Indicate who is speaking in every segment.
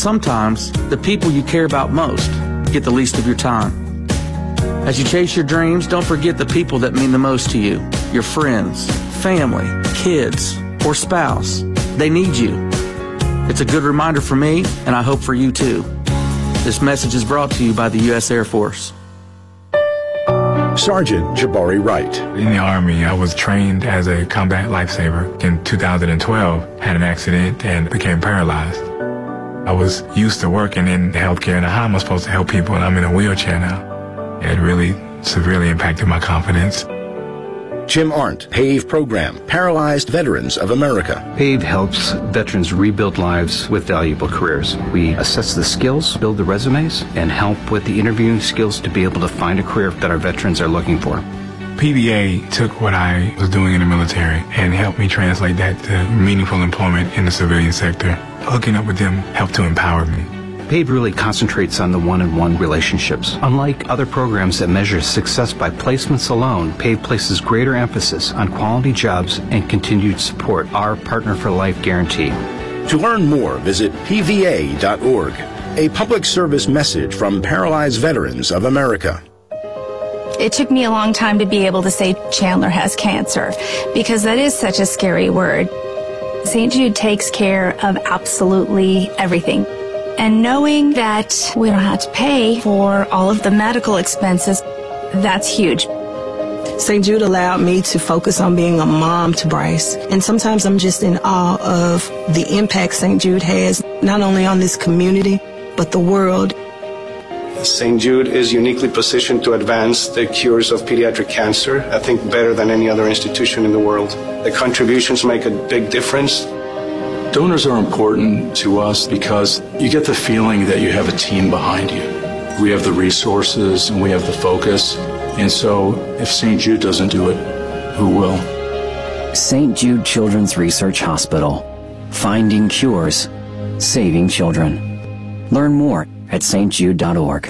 Speaker 1: sometimes the people you care about most get the least of your time. As you chase your dreams, don't forget the people that mean the most to you. Your friends, family, kids, or spouse. They need you. It's a good reminder for me, and I hope for you too. This message is brought to you by the U.S. Air Force.
Speaker 2: Sergeant Jabari Wright.
Speaker 3: In the Army, I was trained as a combat lifesaver. In 2012, had an accident and became paralyzed. I was used to working in healthcare and how am I supposed to help people, and I'm in a wheelchair now. It really severely impacted my confidence.
Speaker 2: Jim Arndt, PAVE Program, Paralyzed Veterans of America.
Speaker 4: PAVE helps veterans rebuild lives with valuable careers. We assess the skills, build the resumes, and help with the interviewing skills to be able to find a career that our veterans are looking for.
Speaker 3: PVA took what I was doing in the military and helped me translate that to meaningful employment in the civilian sector. Hooking up with them helped to empower me.
Speaker 4: PAVE really concentrates on the one-on-one relationships. Unlike other programs that measure success by placements alone, PAVE places greater emphasis on quality jobs and continued support, our Partner for Life guarantee.
Speaker 2: To learn more, visit pva.org. A public service message from Paralyzed Veterans of America.
Speaker 5: It took me a long time to be able to say Chandler has cancer, because that is such a scary word. St. Jude takes care of absolutely everything. And knowing that we don't have to pay for all of the medical expenses, that's huge.
Speaker 6: St. Jude allowed me to focus on being a mom to Bryce. And sometimes I'm just in awe of the impact St. Jude has, not only on this community, but the world.
Speaker 7: St. Jude is uniquely positioned to advance the cures of pediatric cancer, I think better than any other institution in the world. The contributions make a big difference.
Speaker 8: Donors are important to us because you get the feeling that you have a team behind you. We have the resources and we have the focus. And so if St. Jude doesn't do it, who will?
Speaker 9: St. Jude Children's Research Hospital. Finding cures. Saving children. Learn more at stjude.org.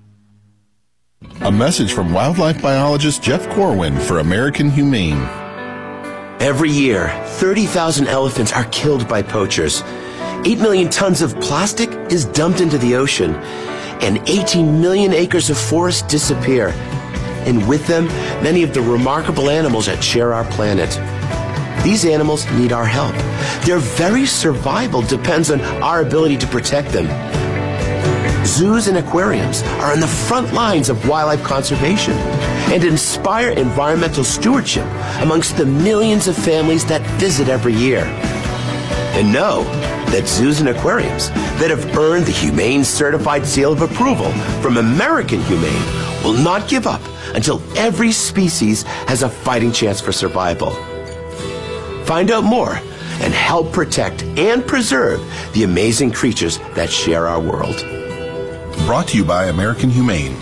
Speaker 10: A message from wildlife biologist Jeff Corwin for American Humane.
Speaker 11: Every year, 30,000 elephants are killed by poachers. 8 million tons of plastic is dumped into the ocean, and 18 million acres of forest disappear. And with them, many of the remarkable animals that share our planet. These animals need our help. Their very survival depends on our ability to protect them. Zoos and aquariums are on the front lines of wildlife conservation and inspire environmental stewardship amongst the millions of families that visit every year. And know that zoos and aquariums that have earned the Humane Certified Seal of Approval from American Humane will not give up until every species has a fighting chance for survival. Find out more and help protect and preserve the amazing creatures that share our world.
Speaker 10: Brought to you by American Humane.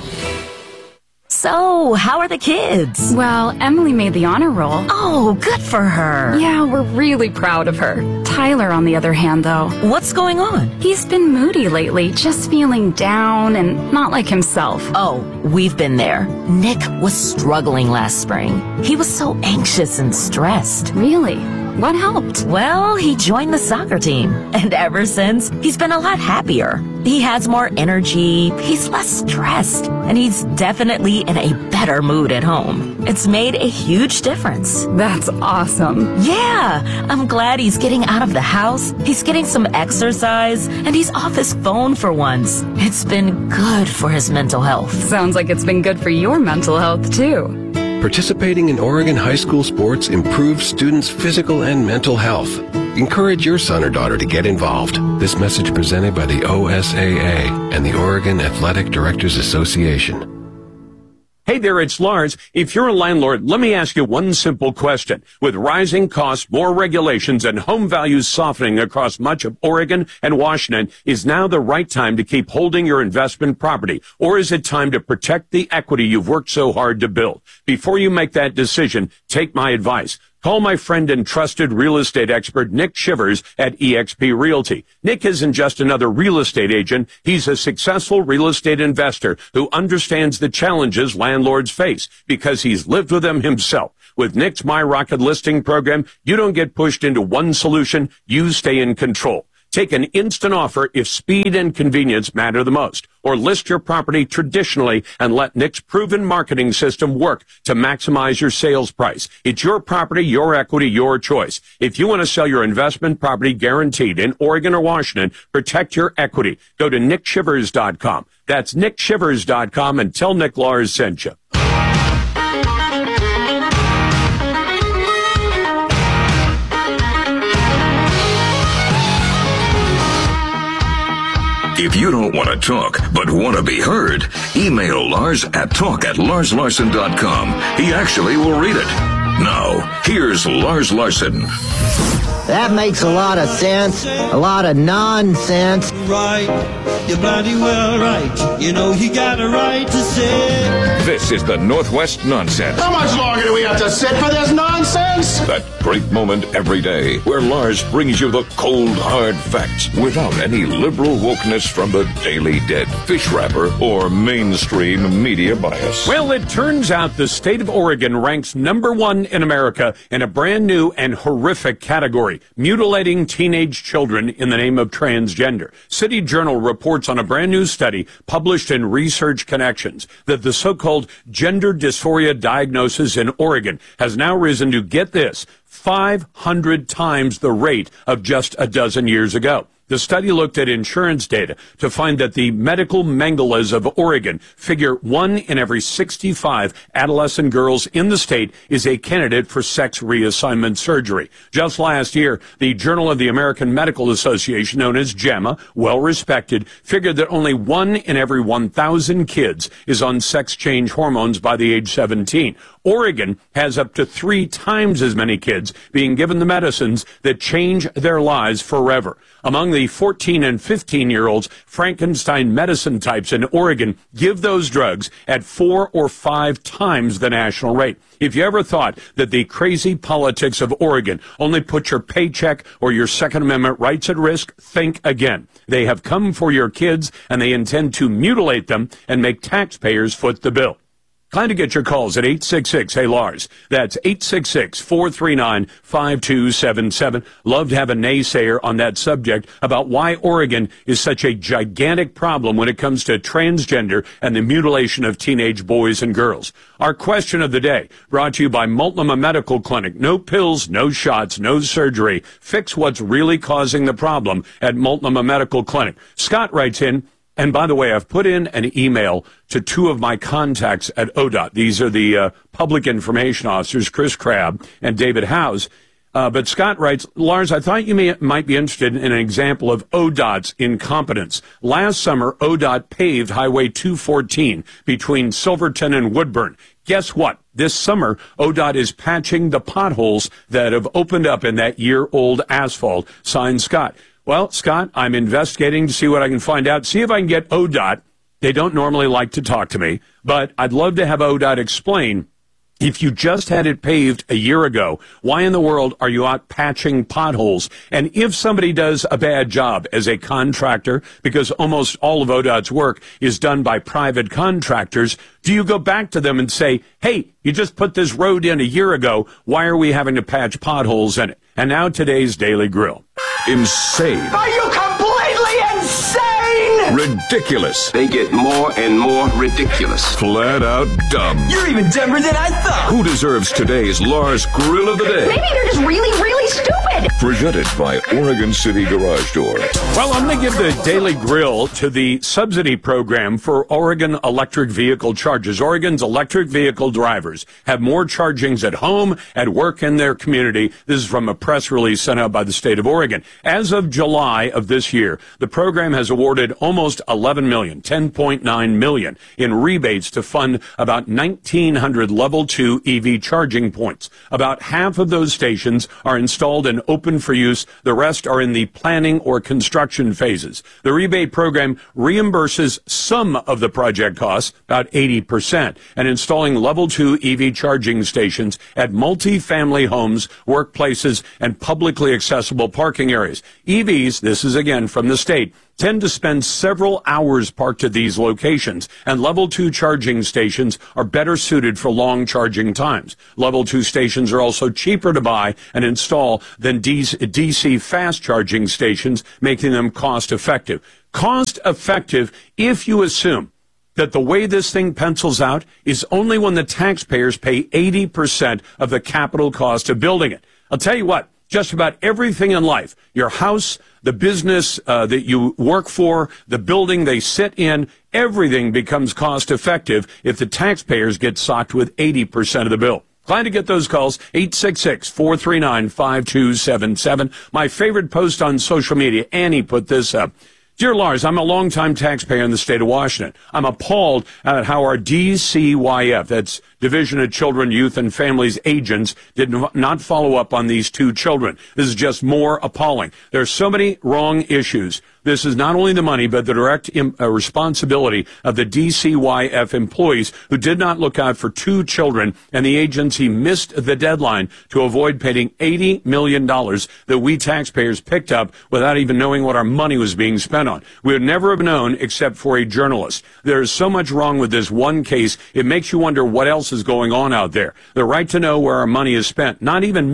Speaker 12: So, how are the kids?
Speaker 13: Well, Emily made the honor roll.
Speaker 12: Oh, good for her.
Speaker 13: Yeah, we're really proud of her. Tyler, on the other hand, though.
Speaker 12: What's going on?
Speaker 13: He's been moody lately, just feeling down and not like himself.
Speaker 12: Oh, we've been there. Nick was struggling last spring. He was so anxious and stressed.
Speaker 13: Really? What helped?
Speaker 12: Well, he joined the soccer team. And ever since, he's been a lot happier. He has more energy, he's less stressed, and he's definitely in a better mood at home. It's made a huge difference.
Speaker 13: That's awesome.
Speaker 12: Yeah, I'm glad he's getting out of the house, he's getting some exercise, and he's off his phone for once. It's been good for his mental health.
Speaker 13: Sounds like it's been good for your mental health, too.
Speaker 14: Participating in Oregon high school sports improves students' physical and mental health. Encourage your son or daughter to get involved. This message presented by the OSAA and the Oregon Athletic Directors Association.
Speaker 15: Hey there, it's Lars. If you're a landlord, let me ask you one simple question. With rising costs, more regulations, and home values softening across much of Oregon and Washington, is now the right time to keep holding your investment property? Or is it time to protect the equity you've worked so hard to build? Before you make that decision, take my advice. Call my friend and trusted real estate expert, Nick Shivers at eXp Realty. Nick isn't just another real estate agent. He's a successful real estate investor who understands the challenges landlords face because he's lived with them himself. With Nick's My Rocket listing program, you don't get pushed into one solution. You stay in control. Take an instant offer if speed and convenience matter the most. Or list your property traditionally and let Nick's proven marketing system work to maximize your sales price. It's your property, your equity, your choice. If you want to sell your investment property guaranteed in Oregon or Washington, protect your equity. Go to nickshivers.com. That's nickshivers.com and tell Nick Lars sent you.
Speaker 16: If you don't want to talk, but want to be heard, email Lars at talk@larslarson.com. He actually will read it. Now, here's Lars Larson.
Speaker 17: That makes a lot of sense, a lot of nonsense.
Speaker 18: Right, you're bloody well right. You know you got a right to say.
Speaker 16: This is the Northwest Nonsense.
Speaker 2: How much longer do we have to sit for this nonsense?
Speaker 16: That great moment every day where Lars brings you the cold, hard facts without any liberal wokeness from the Daily Dead, fish wrapper, or mainstream media bias.
Speaker 15: Well, it turns out the state of Oregon ranks #1 in America in a brand new and horrific category: mutilating teenage children in the name of transgender. City Journal reports on a brand new study published in Research Connections that the so-called gender dysphoria diagnosis in Oregon has now risen to, get this, 500 times the rate of just a dozen years ago. The study looked at insurance data to find that the medical mangalas of Oregon figure 1 in every 65 adolescent girls in the state is a candidate for sex reassignment surgery. Just last year, the Journal of the American Medical Association, known as JAMA, well respected, figured that only 1 in every 1,000 kids is on sex change hormones by the age 17. Oregon has up to 3 times as many kids being given the medicines that change their lives forever. Among the 14 and 15-year-olds, Frankenstein medicine types in Oregon give those drugs at 4 or 5 times the national rate. If you ever thought that the crazy politics of Oregon only put your paycheck or your Second Amendment rights at risk, think again. They have come for your kids, and they intend to mutilate them and make taxpayers foot the bill. Glad to get your calls at 866-HEY-LARS. That's 866-439-5277. Love to have a naysayer on that subject about why Oregon is such a gigantic problem when it comes to transgender and the mutilation of teenage boys and girls. Our question of the day, brought to you by Multnomah Medical Clinic. No pills, no shots, no surgery. Fix what's really causing the problem at Multnomah Medical Clinic. Scott writes in, and by the way, I've put in an email to 2 of my contacts at ODOT. These are the public information officers, Chris Crabb and David Howes. But Scott writes, Lars, I thought you might be interested in an example of ODOT's incompetence. Last summer, ODOT paved Highway 214 between Silverton and Woodburn. Guess what? This summer, ODOT is patching the potholes that have opened up in that year-old asphalt. Signed, Scott. Well, Scott, I'm investigating to see what I can find out. See if I can get ODOT. They don't normally like to talk to me, but I'd love to have ODOT explain, if you just had it paved a year ago, why in the world are you out patching potholes? And if somebody does a bad job as a contractor, because almost all of ODOT's work is done by private contractors, do you go back to them and say, hey, you just put this road in a year ago, why are we having to patch potholes in it? And now today's Daily Grill.
Speaker 16: Insane.
Speaker 19: Are you completely insane?
Speaker 16: Ridiculous.
Speaker 11: They get more and more ridiculous.
Speaker 16: Flat out dumb.
Speaker 19: You're even dumber than I thought.
Speaker 16: Who deserves today's Lars Grill of the Day?
Speaker 19: Maybe they're just really, really stupid.
Speaker 16: Presented by Oregon City Garage Door.
Speaker 15: Well, I'm going to give the Daily Grill to the subsidy program for Oregon electric vehicle chargers. Oregon's electric vehicle drivers have more chargings at home, at work, in their community. This is from a press release sent out by the state of Oregon. As of July of this year, the program has awarded almost $11 million, $10.9 million in rebates to fund about 1,900 Level 2 EV charging points. About half of those stations are installed and open for use. The rest are in the planning or construction phases. The rebate program reimburses some of the project costs, about 80%, and installing Level 2 EV charging stations at multi-family homes, workplaces, and publicly accessible parking areas. EVs, this is again from the state, tend to spend several hours parked at these locations, and Level 2 charging stations are better suited for long charging times. Level 2 stations are also cheaper to buy and install than DC fast charging stations, making them cost effective. Cost effective if you assume that the way this thing pencils out is only when the taxpayers pay 80% of the capital cost of building it. I'll tell you what, just about everything in life, your house, the business that you work for, the building they sit in, everything becomes cost effective if the taxpayers get socked with 80% of the bill. Glad to get those calls, 866-439-5277. My favorite post on social media, Annie put this up. Dear Lars, I'm a longtime taxpayer in the state of Washington. I'm appalled at how our DCYF, that's Division of Children, Youth, and Families agents, did not follow up on these two children. This is just more appalling. There are so many wrong issues. This is not only the money, but the direct responsibility of the DCYF employees who did not look out for two children, and the agency missed the deadline to avoid paying $80 million that we taxpayers picked up without even knowing what our money was being spent on. We would never have known except for a journalist. There is so much wrong with this one case, it makes you wonder what else is going on out there. The right to know where our money is spent, not even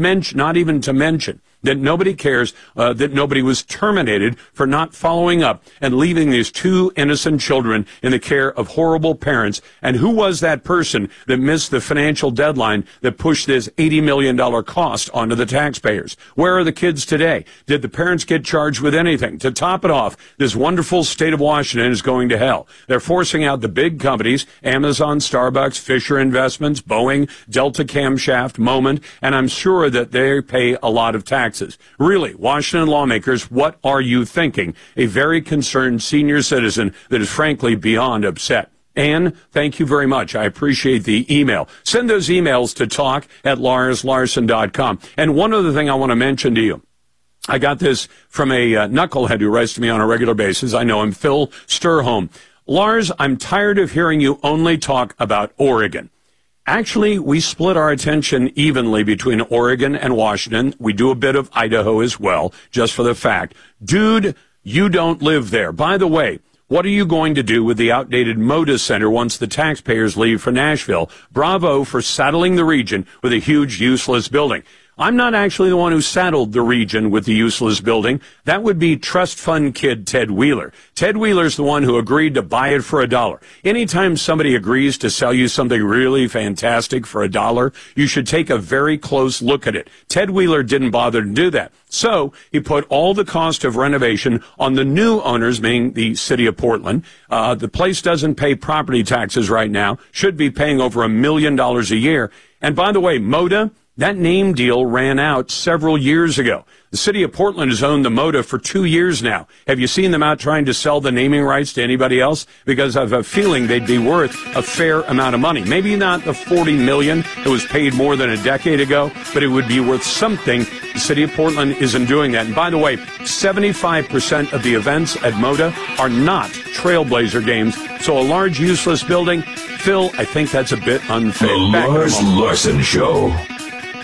Speaker 15: to mention that nobody cares, that nobody was terminated for not following up and leaving these two innocent children in the care of horrible parents. And who was that person that missed the financial deadline that pushed this $80 million cost onto the taxpayers? Where are the kids today? Did the parents get charged with anything? To top it off, this wonderful state of Washington is going to hell. They're forcing out the big companies, Amazon, Starbucks, Fisher Investments, Boeing, Delta Camshaft, Moment, and I'm sure that they pay a lot of taxes. Really, Washington lawmakers, what are you thinking? A very concerned senior citizen that is frankly beyond upset. Anne, thank you very much. I appreciate the email. Send those emails to talk@LarsLarson.com. And one other thing I want to mention to you. I got this from a knucklehead who writes to me on a regular basis. I know him, Phil Sturholm. Lars, I'm tired of hearing you only talk about Oregon. Actually, we split our attention evenly between Oregon and Washington. We do a bit of Idaho as well, just for the fact. Dude, you don't live there. By the way, what are you going to do with the outdated Moda Center once the taxpayers leave for Nashville? Bravo for saddling the region with a huge, useless building. I'm not actually the one who saddled the region with the useless building. That would be trust fund kid Ted Wheeler. Ted Wheeler's the one who agreed to buy it for $1. Anytime somebody agrees to sell you something really fantastic for $1, you should take a very close look at it. Ted Wheeler didn't bother to do that. So he put all the cost of renovation on the new owners, meaning the city of Portland. The place doesn't pay property taxes right now, should be paying over $1 million a year. And by the way, Moda, that name deal ran out several years ago. The city of Portland has owned the Moda for 2 years now. Have you seen them out trying to sell the naming rights to anybody else? Because I have a feeling they'd be worth a fair amount of money. Maybe not the $40 million that was paid more than a decade ago, but it would be worth something. The city of Portland isn't doing that. And by the way, 75% of the events at Moda are not Trailblazer games. So a large, useless building, Phil, I think that's a bit unfair.
Speaker 16: The Lars Larson Show.